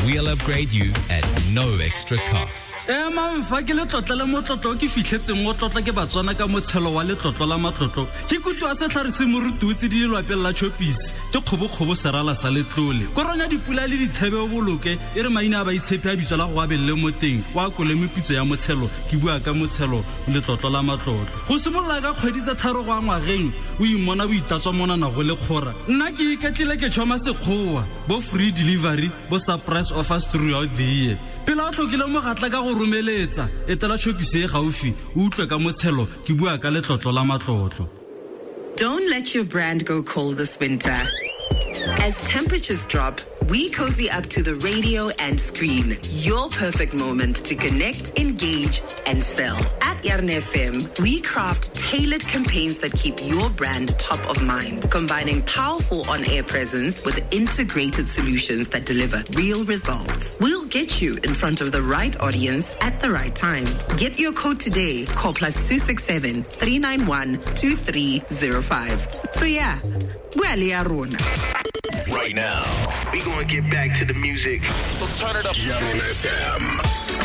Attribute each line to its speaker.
Speaker 1: We'll upgrade you at no extra cost.
Speaker 2: Fa ke le tlotla le motlotlo ke fitlhetseng mo tlotla ke batswana ka motshelo wa le tlotlo la matlotlo ke kutu a se tlhare se morututsi di lwapela la chopis ke kgobokgobo serala sa letlole koronya dipula le dithebe o boloke e re maina a ba itshepe a bitso la go abelle mo teng wa kole mepitso ya motshelo ke bua ka motshelo le tlotlo la matlotlo go simolola ka kgwedi tsa tharo go a ngwageng o imona o itatswa monana go le kgora nna ke iketlile ke tšhoma sekgowa bo free delivery bo surprise offers throughout the year pela o tlhokile mogatla ka go romeletsa etela chopise e gaufi o utlwe ka motshelo ke bua ka letlotlo la matlotlo.
Speaker 3: Don't let your brand go cold this winter. As temperatures drop, we cozy up to the radio and screen. Your perfect moment to connect, engage, and sell. At Yarn FM, we craft tailored campaigns that keep your brand top of mind, combining powerful on-air presence with integrated solutions that deliver real results. We'll get you in front of the right audience at the right time. Get your code today. Call +267 391 2305. So yeah,
Speaker 4: right now, we gonna get back to the music. So turn it up. Yarn FM.